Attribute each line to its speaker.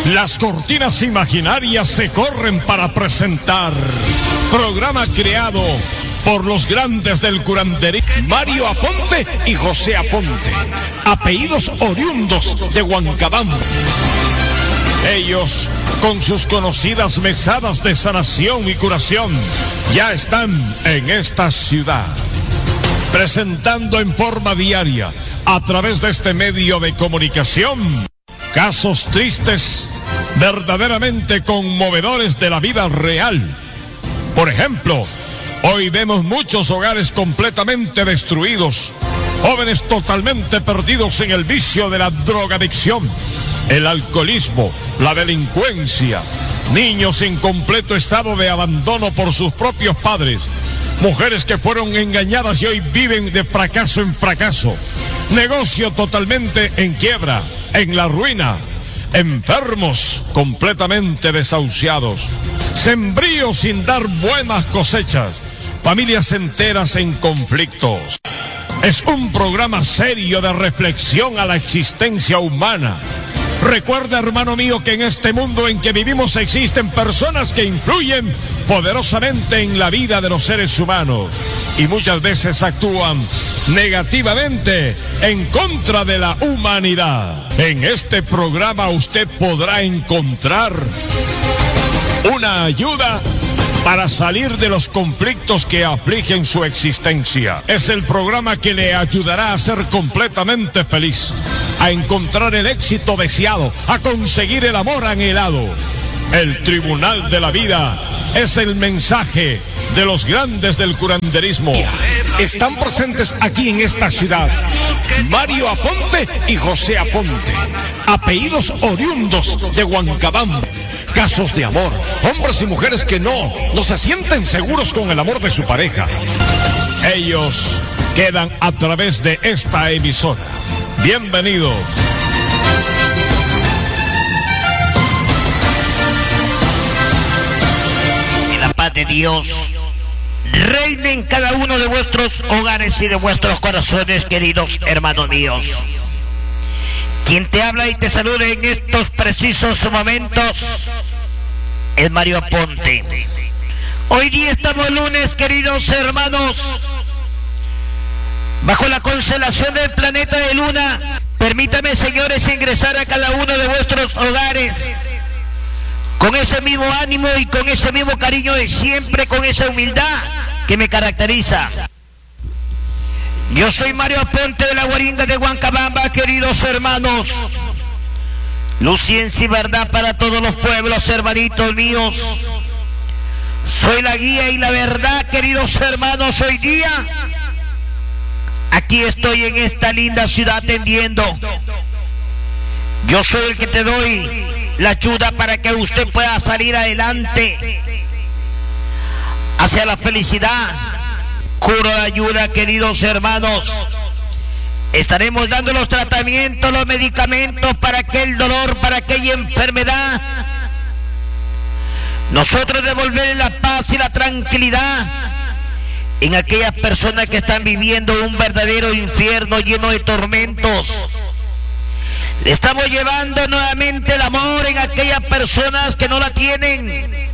Speaker 1: Las cortinas imaginarias se corren para presentar programa creado por los grandes del curanderismo, Mario Aponte y José Aponte, apellidos oriundos de Huancabamba. Ellos, con sus conocidas mesadas de sanación y curación, ya están en esta ciudad, presentando en forma diaria, a través de este medio de comunicación, casos tristes, verdaderamente conmovedores de la vida real. Por ejemplo, hoy vemos muchos hogares completamente destruidos, jóvenes totalmente perdidos en el vicio de la drogadicción, el alcoholismo, la delincuencia, niños en completo estado de abandono por sus propios padres, mujeres que fueron engañadas y hoy viven de fracaso en fracaso, negocio totalmente en quiebra, en la ruina, enfermos completamente desahuciados, sembríos sin dar buenas cosechas, familias enteras en conflictos. Es un programa serio de reflexión a la existencia humana. Recuerda, hermano mío, que en este mundo en que vivimos existen personas que influyen poderosamente en la vida de los seres humanos y muchas veces actúan negativamente en contra de la humanidad. En este programa usted podrá encontrar una ayuda para salir de los conflictos que afligen su existencia. Es el programa que le ayudará a ser completamente feliz, a encontrar el éxito deseado, a conseguir el amor anhelado. El Tribunal de la Vida es el mensaje de los grandes del curanderismo. Están presentes aquí en esta ciudad Mario Aponte y José Aponte, apellidos oriundos de Huancabamba. Casos de amor, hombres y mujeres que no se sienten seguros con el amor de su pareja. Ellos quedan a través de esta emisora. Bienvenidos.
Speaker 2: Que la paz de Dios reine en cada uno de vuestros hogares y de vuestros corazones, queridos hermanos míos. Quien te habla y te saluda en estos precisos momentos es Mario Aponte. Hoy día estamos lunes, queridos hermanos, bajo la constelación del planeta de Luna. Permítame, señores, ingresar a cada uno de vuestros hogares con ese mismo ánimo y con ese mismo cariño de siempre, con esa humildad que me caracteriza. Yo soy Mario Aponte de la Guaringa de Huancabamba, queridos hermanos. Luz, ciencia y verdad para todos los pueblos, hermanitos míos. Soy la guía y la verdad, queridos hermanos. Hoy día aquí estoy en esta linda ciudad atendiendo. Yo soy el que te doy la ayuda para que usted pueda salir adelante hacia la felicidad. Curo de ayuda, queridos hermanos. Estaremos dando los tratamientos, los medicamentos para aquel dolor, para aquella enfermedad. Nosotros devolver la paz y la tranquilidad en aquellas personas que están viviendo un verdadero infierno lleno de tormentos. Le estamos llevando nuevamente el amor en aquellas personas que no la tienen.